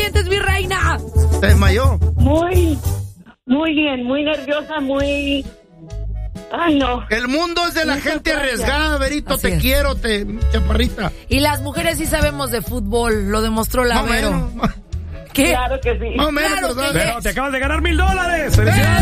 sientes, mi reina? ¿Se desmayó? Muy bien, muy nerviosa, muy... Ay, no. El mundo es de la gente arriesgada, Verito. Así Te es. quiero, chaparrita. Y las mujeres sí sabemos de fútbol, lo demostró la Vero. ¿Qué? Claro que sí. Más o menos, Claro ¿verdad? que Pero te acabas de ganar $1,000. ¡Felicidades!